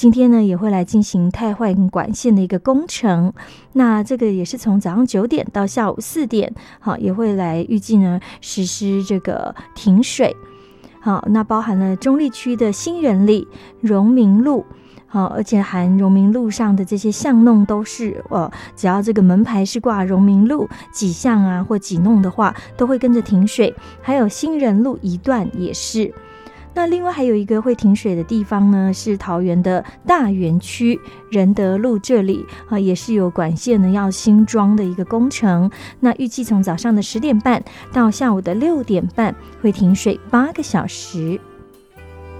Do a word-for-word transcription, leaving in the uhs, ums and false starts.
今天呢也会来进行汰换管线的一个工程，那这个也是从早上九点到下午四点，好，也会来预计呢实施这个停水。好，那包含了中坜区的新人里、荣民路，好，而且含荣民路上的这些巷弄都是，呃，只要这个门牌是挂荣民路几巷啊或几弄的话，都会跟着停水。还有新人路一段也是。那另外还有一个会停水的地方呢，是桃园的大园区仁德路这里啊，也是有管线呢要新装的一个工程。那预计从早上的十点半到下午的六点半会停水八个小时。